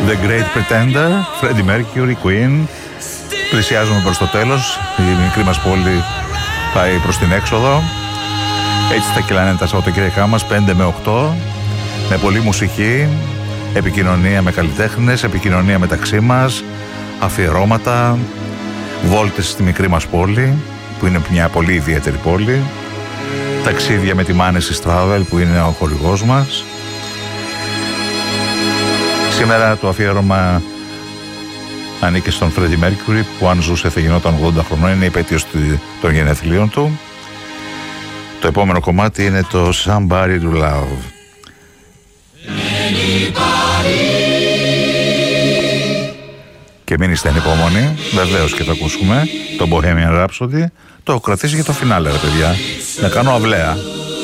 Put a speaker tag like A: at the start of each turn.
A: The Great Pretender, Freddie Mercury, Queen. Πλησιάζουμε προς το τέλος. Η μικρή μας πόλη πάει προς την έξοδο. Έτσι θα κυλάνε τα Σαββατοκύριακά μας 5 με 8. Με πολλή μουσική, επικοινωνία με καλλιτέχνες, επικοινωνία μεταξύ μας, αφιερώματα, βόλτες στη μικρή μας πόλη, που είναι μια πολύ ιδιαίτερη πόλη, ταξίδια με τη Manesis Travel, που είναι ο χορηγός μας. Σήμερα το αφιέρωμα ανήκει στον Freddie Mercury, που αν ζούσε θα γινόταν 80 χρονών, είναι η επέτειος των γενεθλίων του. Το επόμενο κομμάτι είναι το Somebody to Love. Και μην είστε ανυπόμονοι, βεβαίως και θα ακούσουμε το Bohemian Rhapsody. Το έχω κρατήσει για το φινάλε, ρε παιδιά. Να κάνω αυλαία.